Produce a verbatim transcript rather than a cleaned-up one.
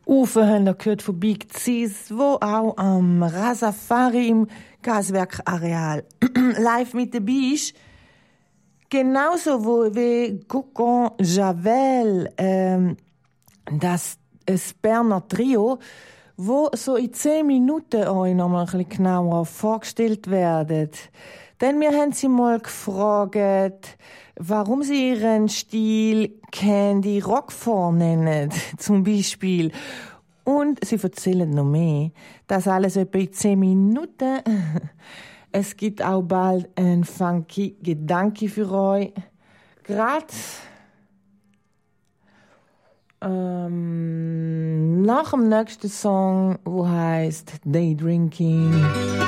Uwe haben wir gehört von Big Cis, wo auch am Rasafari im Gaswerkareal live mit dabei ist. Genauso wo wie Cocon Javel, ähm, das das Berner Trio, wo so in zehn Minuten euch noch mal ein bisschen genauer vorgestellt werden. Denn wir haben sie mal gefragt, warum sie ihren Stil Candy Rock vornennen, zum Beispiel. Und sie erzählen noch mehr. Das alles etwa in zehn Minuten. Es gibt auch bald einen funky Gedanke für euch. Gerade ähm, nach dem nächsten Song, wo heißt Daydrinking.